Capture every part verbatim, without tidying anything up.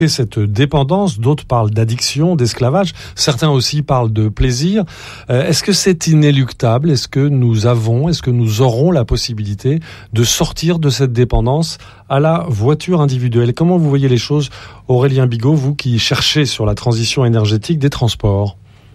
cette dépendance, d'autres parlent d'addiction, d'esclavage, certains aussi parlent de plaisir. Euh, est-ce que c'est inéluctable ? Est-ce que nous avons, est-ce que nous aurons la possibilité de sortir de cette dépendance à la voiture individuelle ? Comment vous voyez les choses, Aurélien Bigot, vous qui cherchez sur la transition énergétique des transports ?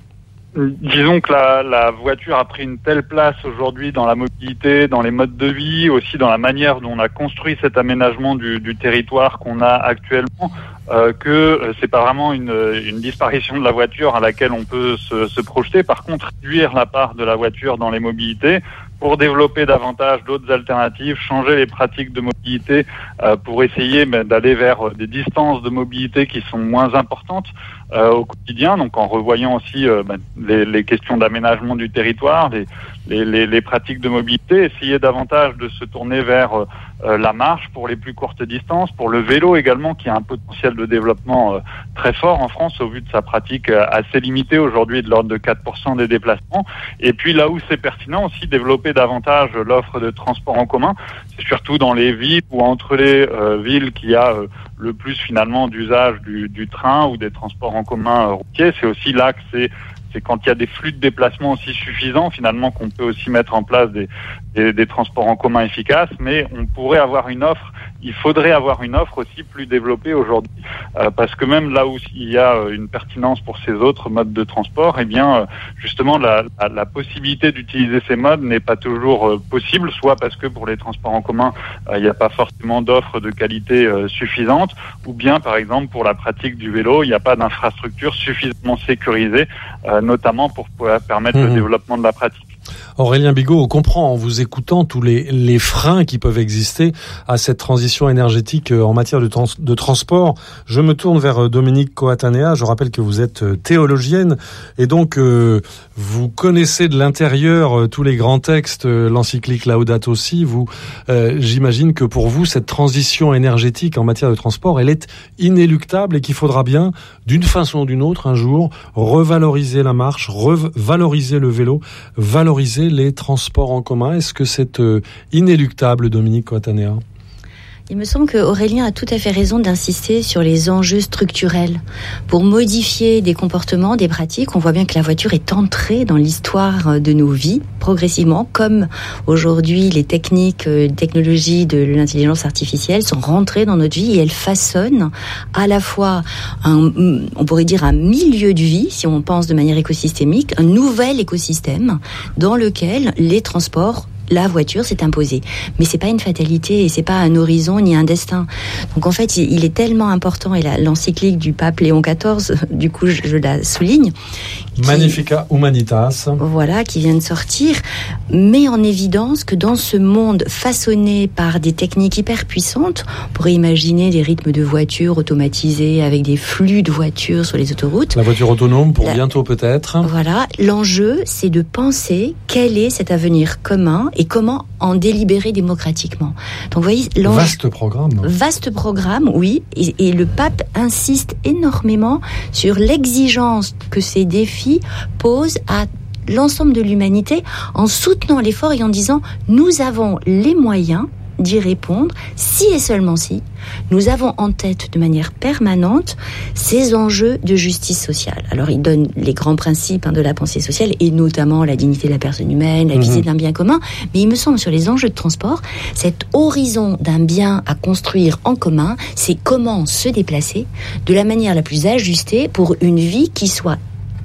Disons que la, la voiture a pris une telle place aujourd'hui dans la mobilité, dans les modes de vie, aussi dans la manière dont on a construit cet aménagement du, du territoire qu'on a actuellement, euh, que euh, c'est pas vraiment une, une disparition de la voiture à laquelle on peut se, se projeter. Par contre, réduire la part de la voiture dans les mobilités pour développer davantage d'autres alternatives, changer les pratiques de mobilité euh, pour essayer ben, d'aller vers des distances de mobilité qui sont moins importantes euh, au quotidien, donc en revoyant aussi euh, ben, les, les questions d'aménagement du territoire, les, les, les, les pratiques de mobilité, essayer davantage de se tourner vers euh, la marche pour les plus courtes distances, pour le vélo également, qui a un potentiel de développement euh, très fort en France au vu de sa pratique euh, assez limitée aujourd'hui, de l'ordre de quatre pour cent des déplacements. Et puis là où c'est pertinent aussi, développer davantage l'offre de transport en commun. C'est surtout dans les villes ou entre les euh, villes qu'il y a euh, le plus finalement d'usage du, du train ou des transports en commun euh, routiers. C'est aussi là que c'est c'est quand il y a des flux de déplacement aussi suffisants finalement qu'on peut aussi mettre en place des, des, des transports en commun efficaces, mais on pourrait avoir une offre, il faudrait avoir une offre aussi plus développée aujourd'hui, euh, parce que même là où il y a une pertinence pour ces autres modes de transport, eh bien euh, justement la, la, la possibilité d'utiliser ces modes n'est pas toujours euh, possible, soit parce que pour les transports en commun, euh, il n'y a pas forcément d'offres de qualité euh, suffisante, ou bien par exemple pour la pratique du vélo, il n'y a pas d'infrastructure suffisamment sécurisée, euh, notamment pour pouvoir permettre mmh. le développement de la pratique. Aurélien Bigot, on comprend en vous écoutant tous les, les freins qui peuvent exister à cette transition énergétique en matière de, trans, de transport. Je me tourne vers Dominique Coatanea. Je rappelle que vous êtes théologienne et donc euh, vous connaissez de l'intérieur euh, tous les grands textes, euh, l'encyclique Laudato Si. Vous, euh, j'imagine que pour vous, cette transition énergétique en matière de transport, elle est inéluctable et qu'il faudra bien, d'une façon ou d'une autre, un jour, revaloriser la marche, revaloriser le vélo, valoriser les transports en commun. Est-ce que c'est euh, inéluctable, Dominique Coatanea ? Il me semble que Aurélien a tout à fait raison d'insister sur les enjeux structurels. Pour modifier des comportements, des pratiques, on voit bien que la voiture est entrée dans l'histoire de nos vies, progressivement, comme aujourd'hui les techniques, les technologies de l'intelligence artificielle sont rentrées dans notre vie et elles façonnent à la fois, un, on pourrait dire un milieu de vie, si on pense de manière écosystémique, un nouvel écosystème dans lequel les transports, la voiture s'est imposée. Mais c'est pas une fatalité et c'est pas un horizon ni un destin. Donc en fait, il est tellement important, et la, l'encyclique du pape Léon quatorze, du coup, je, je la souligne. Qui, Magnificat Humanitas. Voilà, qui vient de sortir, met en évidence que dans ce monde façonné par des techniques hyper puissantes, on pourrait imaginer des rythmes de voitures automatisés avec des flux de voitures sur les autoroutes. La voiture autonome pour la, bientôt peut-être. Voilà, l'enjeu, c'est de penser quel est cet avenir commun et comment en délibérer démocratiquement. Donc, vous voyez, vaste programme. Vaste programme, oui. Et, et le pape insiste énormément sur l'exigence que ces défis posent à l'ensemble de l'humanité en soutenant l'effort et en disant nous avons les moyens d'y répondre si et seulement si nous avons en tête de manière permanente ces enjeux de justice sociale. Alors il donne les grands principes hein, de la pensée sociale et notamment la dignité de la personne humaine, la visée mmh. d'un bien commun, mais il me semble sur les enjeux de transport, cet horizon d'un bien à construire en commun, c'est comment se déplacer de la manière la plus ajustée pour une vie qui soit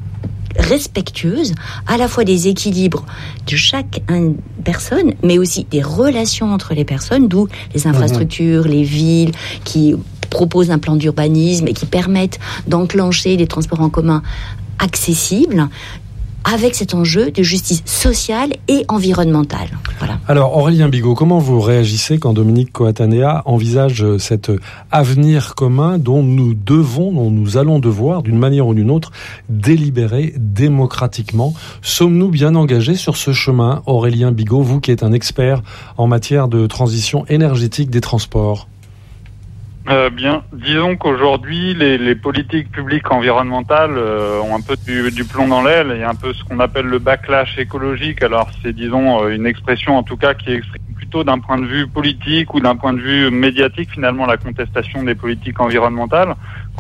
respectueuse à la fois des équilibres de chaque personne, mais aussi des relations entre les personnes, d'où les infrastructures, mmh. les villes qui proposent un plan d'urbanisme et qui permettent d'enclencher des transports en commun accessibles, avec cet enjeu de justice sociale et environnementale. Voilà. Alors Aurélien Bigot, comment vous réagissez quand Dominique Coatanea envisage cet avenir commun dont nous devons, dont nous allons devoir, d'une manière ou d'une autre, délibérer démocratiquement ? Sommes-nous bien engagés sur ce chemin, Aurélien Bigot, vous qui êtes un expert en matière de transition énergétique des transports ? Euh, bien, disons qu'aujourd'hui, les, les politiques publiques environnementales euh, ont un peu du, du plomb dans l'aile. Il y a un peu ce qu'on appelle le backlash écologique. Alors, c'est, disons, une expression, en tout cas, qui exprime plutôt plutôt d'un point de vue politique ou d'un point de vue médiatique finalement la contestation des politiques environnementales.